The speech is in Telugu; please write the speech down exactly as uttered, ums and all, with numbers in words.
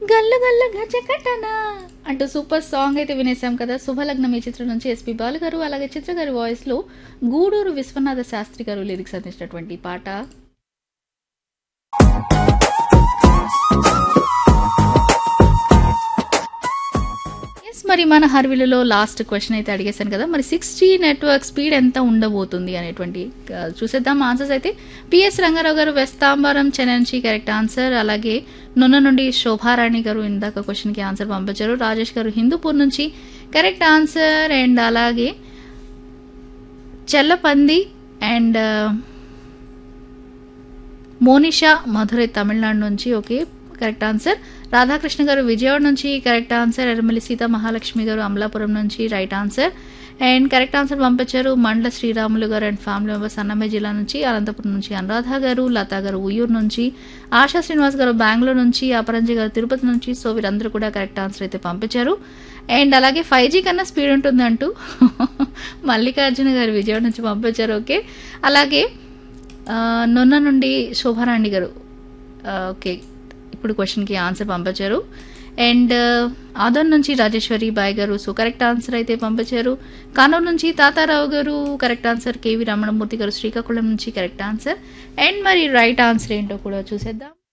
గల్లు గల్లు గజకటన అంటూ సూపర్ సాంగ్ అయితే వినేసాం కదా. శుభలగ్నం ఈ చిత్రం నుంచి ఎస్పి బాలు గారు అలాగే చిత్ర గారి వాయిస్ లో గూడూరు విశ్వనాథ శాస్త్రి గారు లిరిక్స్ అందించినటువంటి పాట. మరి మన హర్విలలో లాస్ట్ క్వశ్చన్ అయితే అడిగేశాను కదా, మరి సిక్స్ జీ నెట్వర్క్ స్పీడ్ ఎంత ఉండబోతుంది అనేటువంటి చూసేద్దాం. ఆన్సర్స్ అయితే పిఎస్ రంగారావు గారు వెస్తాంబరం చెన్నై నుంచి కరెక్ట్ ఆన్సర్. అలాగే నున్న నుండి శోభారాణి గారు ఇందాక క్వశ్చన్కి ఆన్సర్ పంపించారు. రాజేష్ గారు హిందూపూర్ నుంచి కరెక్ట్ ఆన్సర్. అండ్ అలాగే చెల్లపంది అండ్ మోనిషా మధురై తమిళనాడు నుంచి ఓకే కరెక్ట్ ఆన్సర్. రాధాకృష్ణ గారు విజయవాడ నుంచి కరెక్ట్ ఆన్సర్. ఎర్రమల్లి సీత మహాలక్ష్మి గారు అమలాపురం నుంచి right answer. And correct answer పంపించారు మండల శ్రీరాములు గారు అండ్ ఫ్యామిలీ మెంబర్స్ అన్నమయ్య జిల్లా నుంచి. అనంతపురం నుంచి అనురాధ గారు, లతా గారు ఉయ్యూరు నుంచి, ఆశా శ్రీనివాస్ గారు బెంగళూరు నుంచి, అపరంజి గారు తిరుపతి నుంచి. సో వీరందరూ కూడా కరెక్ట్ ఆన్సర్ అయితే పంపించారు. అండ్ అలాగే ఫైవ్ జీ కన్నా స్పీడ్ ఉంటుంది అంటూ మల్లికార్జున గారు విజయవాడ నుంచి పంపించారు. ఓకే అలాగే నొన్న నుండి శోభారాణి గారు ఓకే ఇప్పుడు క్వశ్చన్కి ఆన్సర్ పంపించారు. అండ్ ఆదర్ నుంచి రాజేశ్వరి బాయ్ గారు సో కరెక్ట్ ఆన్సర్ అయితే పంపించారు. కానూరు నుంచి తాతారావు గారు కరెక్ట్ ఆన్సర్. కేవీ రమణమూర్తి గారు శ్రీకాకుళం నుంచి కరెక్ట్ ఆన్సర్. అండ్ మరి రైట్ ఆన్సర్ ఏంటో కూడా చూసేద్దాం.